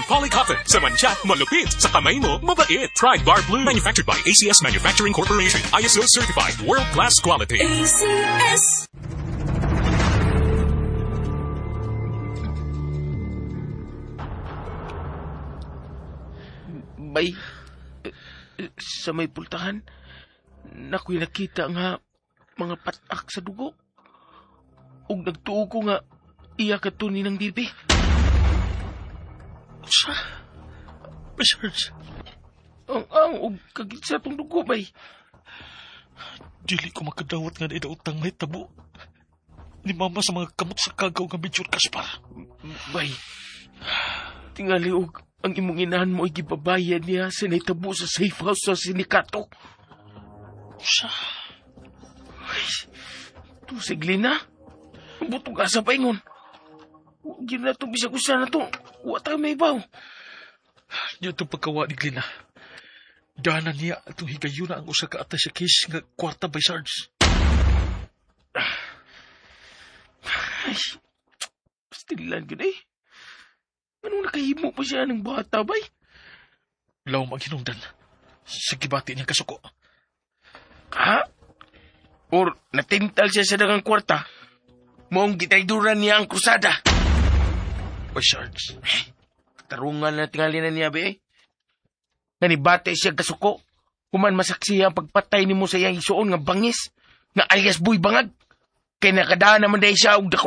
Polycotton. Sa mancha, malupit. Sa kamay mo, mabait. Try Bar Blue. Manufactured by ACS Manufacturing Corporation. ISO certified. World-class quality. ACS. Bay, sa may pultahan, nako'y nakita nga mga patak sa dugo. Ug nagtuo ko nga iya katuni ng bibi. Sa? Sarge? Ug kagit sa itong dugo, bay. Dili ko makadawat nga na utang may tabo. Ni mama sa mga kamot sa kagaw nga medyo kaspa. Bay, tingali og ang imong inahan mo ay gibabayad niya sa naitabo sa safe house sa sindikato. Sa? Ay, to Glina. Butong ka sa paingon. Gina na itong bisag-usa na ito. Huwag tayo may baw. Diyo itong pagkawa ni Glina. Daanan niya itong higayon na ang usa ka atay sa case nga kwarta by Sarge. Ay, pastilan ka na eh. Anong nakahimo pa siya ng bata, bay? Law maghinungdan. Sa gibati niyang kasuko. Ha? Or natintal siya sa dagang kwarta? Moong gitayduran niya ang krusada. By Sarge. Tarungan na tingali na niya, be. Nanibate siya kasuko. Human masaksi ang pagpatay ni mo sa iyang isuon nga bangis. Nga alias buy bangag. Kaya nakadaan naman dahil siya og